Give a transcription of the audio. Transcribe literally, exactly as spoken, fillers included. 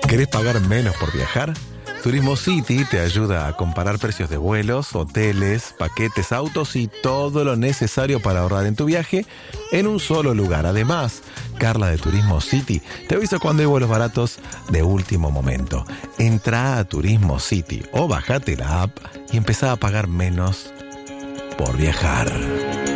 ¿Querés pagar menos por viajar? Turismo City te ayuda a comparar precios de vuelos, hoteles, paquetes, autos y todo lo necesario para ahorrar en tu viaje en un solo lugar. Además, Carla de Turismo City te avisa cuando hay vuelos baratos de último momento. Entra a Turismo City o bajate la app y empezá a pagar menos por viajar.